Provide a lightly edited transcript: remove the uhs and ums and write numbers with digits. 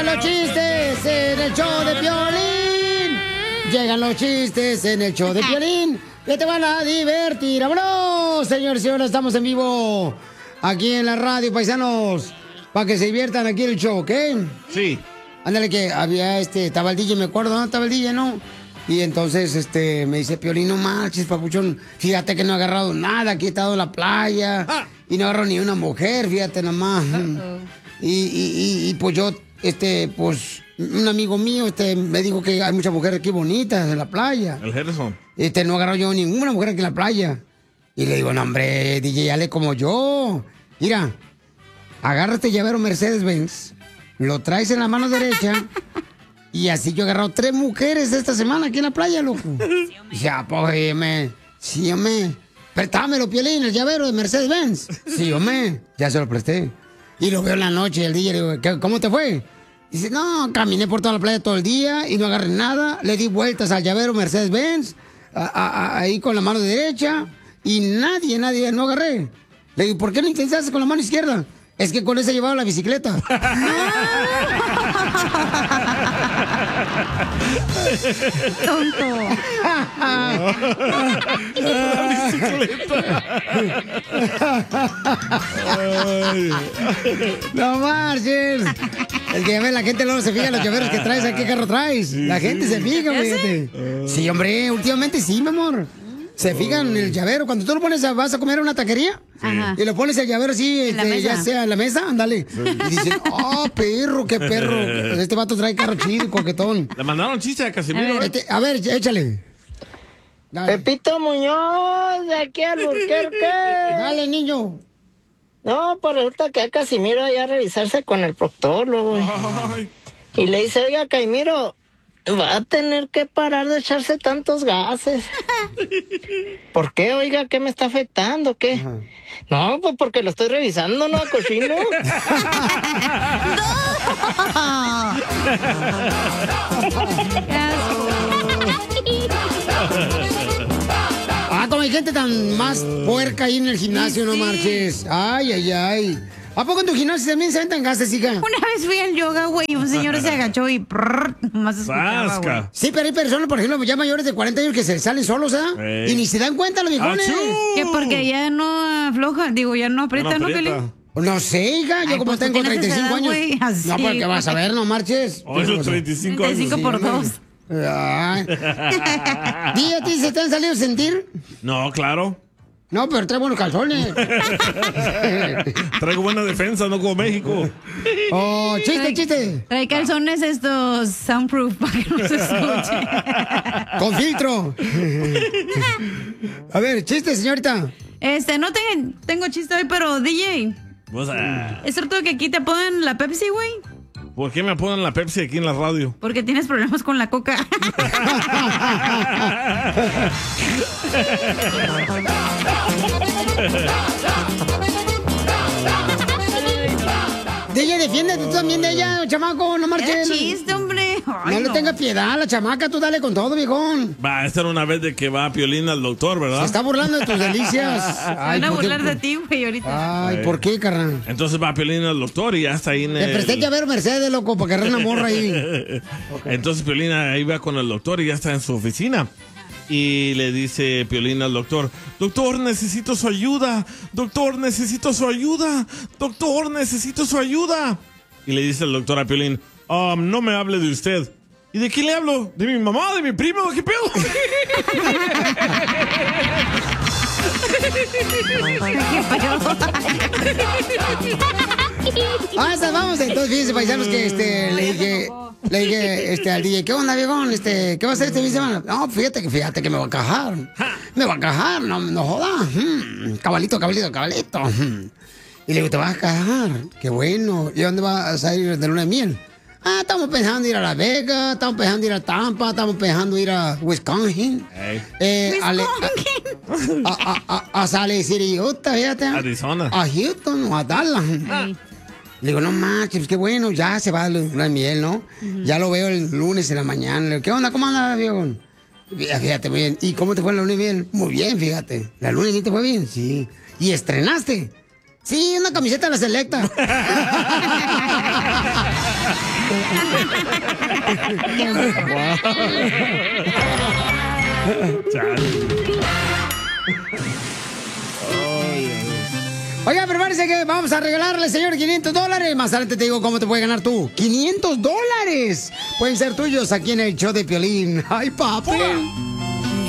Llegan los chistes en el show de Piolín. Llegan los chistes en el show de Piolín. Que te van a divertir. ¡Vámonos! Señores y señores, estamos en vivo aquí en la radio, paisanos. Para que se diviertan aquí en el show, ¿ok? Sí. Ándale, que había estaba el DJ, me acuerdo, ¿no? Estaba el DJ, ¿no? Y entonces, me dice, Piolín, no marches, papuchón. Fíjate que no he agarrado nada, aquí he estado en la playa. Y no agarro ni una mujer, fíjate nomás. Y pues yo, pues, un amigo mío, me dijo que hay muchas mujeres aquí bonitas en la playa. El Harrison. No agarro yo ninguna mujer aquí en la playa. Y le digo, no, hombre, DJ, dale como yo. Mira, agárrate llavero Mercedes-Benz, lo traes en la mano derecha. Y así yo he agarrado 3 mujeres esta semana aquí en la playa, loco. Sí, apóyeme. Sí, hombre. Préstamelo, Piolín, el llavero de Mercedes-Benz. Sí, hombre. Ya se lo presté. Y lo veo en la noche, el día, le digo, ¿cómo te fue? Dice, no, caminé por toda la playa todo el día y no agarré nada. Le di vueltas al llavero Mercedes-Benz, ahí con la mano derecha, y nadie, no agarré. Le digo, ¿por qué no intentaste con la mano izquierda? Es que con esa llevaba la bicicleta. Tonto. La bicicleta. No marches. El que la gente luego se fija en los llaveros que traes, ¿a qué carro traes? La gente se fija, fíjate. Sí, hombre, últimamente sí, mi amor. Se fijan en el llavero. Cuando tú lo pones, vas a comer en una taquería. Ajá. Y lo pones el llavero así, ya sea en la mesa, ándale. Sí. Y dicen, oh, perro, qué perro. Este vato trae carro chido, coquetón. Le mandaron chiste a Casimiro. A ver, échale. Dale. Pepito Muñoz, de aquí al Burquerque. Dale, niño. No, pues resulta que a Casimiro ya a revisarse con el proctólogo. Y le dice, oiga, Casimiro, va a tener que parar de echarse tantos gases. ¿Por qué? Oiga, ¿qué me está afectando? ¿Qué? Ajá. No, pues porque lo estoy revisando, ¿no, cochino? Como hay gente tan más puerca ahí en el gimnasio, no marches. Ay, ay, ay. ¿A poco en tu gimnasio también se aventan gases, hija? Una vez fui al yoga, güey, y un señor se agachó y nomás escuchaba, güey. Sí, pero hay personas, por ejemplo, ya mayores de 40 años que se salen solos, ¿eh? Y ni se dan cuenta los viejones. Que porque ya no afloja, ya no aprieta, ¿no, Pelín? No sé, hija, yo como tengo 35 años. No, porque vas a ver, no marches. 35 años. 35 por 2. Ay. ¿Y a ti se te han salido a sentir? No, claro. No, pero trae buenos calzones. Traigo buena defensa, no como México. Oh, chiste. Trae calzones estos soundproof para que no se escuche. Con filtro. A ver, chiste, señorita. No tengo chiste hoy, pero DJ. ¿Es cierto que aquí te ponen la Pepsi, güey? ¿Por qué me ponen la Pepsi aquí en la radio? Porque tienes problemas con la coca. De ella, defiéndete tú también de ella, chamaco, no marches. Era chiste, hombre. Ay, no le tengas piedad a la chamaca, tú dale con todo, viejón. Va, esta era una vez de que va Piolín al doctor, ¿verdad? Se está burlando de tus delicias. Se van a burlar de ti, güey, ahorita. Ay, ¿por qué, carnal? Entonces va Piolín al doctor y ya está ahí en el... Te presté llavero Mercedes, loco, para que agarre una morra ahí. Okay. Entonces Piolín ahí va con el doctor y ya está en su oficina. Y le dice Piolín al doctor, doctor, necesito su ayuda. Doctor, necesito su ayuda. Doctor, necesito su ayuda. Y le dice el doctor a Piolín, no me hable de usted. ¿Y de quién le hablo? ¿De mi mamá? ¿De mi primo? ¿Qué pedo? Vamos, entonces fíjense, paisanos, que le dije al DJ, ¿qué onda, viejón? ¿Qué va a hacer este fin de semana? No, fíjate que me va a cajar. Me va a cajar, no jodas. Cabalito. Y le digo, ¿te vas a cajar? Qué bueno. ¿Y dónde vas a ir de luna de miel? Estamos pensando ir a Las Vegas, estamos pensando ir a Tampa, estamos pensando ir a Wisconsin. A Salt City, Utah, fíjate. Arizona. A Houston o a Dallas. Le digo, no manches, qué bueno, ya se va la miel, ¿no? Ya lo veo el lunes en la mañana. Le digo, ¿qué onda? ¿Cómo anda, viejo? Fíjate, muy bien. ¿Y cómo te fue la luna de miel? Muy bien, fíjate. ¿La luna de miel te fue bien? Sí. ¿Y estrenaste? Sí, una camiseta de la Selecta. Oiga, prepárese que vamos a regalarle, señor, $500. Más adelante te digo cómo te puedes ganar tú. $500 pueden ser tuyos aquí en el show de Piolín. ¡Ay, papi!